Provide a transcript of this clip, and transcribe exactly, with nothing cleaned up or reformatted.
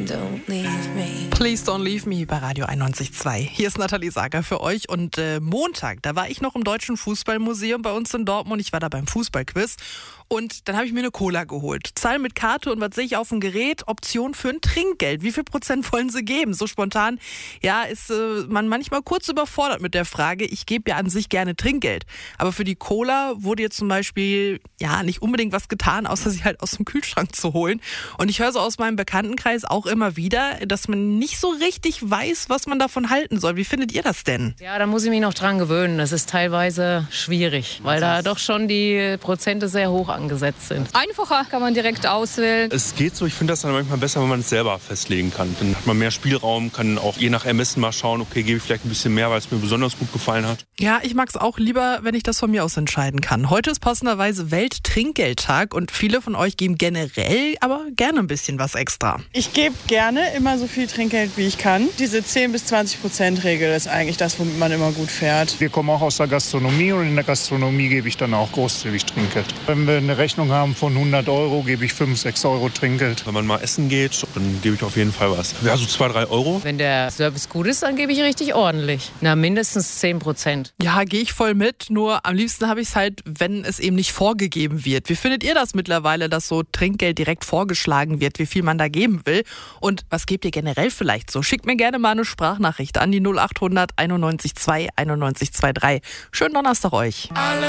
don't leave me. Please don't leave me bei Radio einundneunzig Komma zwei. Hier ist Nathalie Sager für euch und äh, Montag, da war ich noch im Deutschen Fußballmuseum bei uns in Dortmund. Ich war da beim Fußballquiz und dann habe ich mir eine Cola geholt. Zahl mit Karte und was sehe ich auf dem Gerät? Option für ein Trinkgeld. Wie viel Prozent wollen sie geben? So spontan, ja, ist äh, man manchmal kurz überfordert mit der Frage. Ich gebe ja an sich gerne Trinkgeld. Aber für die Cola wurde jetzt zum Beispiel, ja, nicht unbedingt was getan, außer sie halt aus dem Kühlschrank zu holen. Und ich höre so aus meinem Bekanntenkreis auch immer wieder, dass man nicht so richtig weiß, was man davon halten soll. Wie findet ihr das denn? Ja, da muss ich mich noch dran gewöhnen. Das ist teilweise schwierig, weil da doch schon die Prozente sehr hoch angesetzt sind. Einfacher, kann man direkt auswählen. Es geht so, ich finde das dann manchmal besser, wenn man es selber festlegen kann. Dann hat man mehr Spielraum, kann auch je nach Ermessen mal schauen, okay, gebe ich vielleicht ein bisschen mehr, weil es mir besonders gut gefallen hat. Ja, ich mag es auch lieber, wenn ich das von mir aus entscheiden kann. Heute ist passenderweise Welttrinkgeldtag und viele von euch geben generell aber gerne ein bisschen was extra. Ich gebe gerne immer so viel Trinkgeld, wie ich kann. Diese zehn bis zwanzig Prozent Regel ist eigentlich das, womit man immer gut fährt. Wir kommen auch aus der Gastronomie und in der Gastronomie gebe ich dann auch großzügig Trinkgeld. Wenn wir eine Rechnung haben von hundert Euro, gebe ich fünf, sechs Euro Trinkgeld. Wenn man mal essen geht, dann gebe ich auf jeden Fall was. Ja, so zwei, drei Euro. Wenn der Service gut ist, dann gebe ich richtig ordentlich. Na, mindestens zehn Prozent. Ja, gehe ich voll mit, nur am liebsten habe ich es halt, wenn es eben nicht vorgegeben wird. Wie findet ihr das mittlerweile, dass so Trinkgeld direkt vorgeschlagen wird, wie viel man da geben will? Und was gebt ihr generell vielleicht so? Schickt mir gerne mal eine Sprachnachricht an die null acht hundert einundneunzig zwei einundneunzig zwei drei. Schönen Donnerstag euch.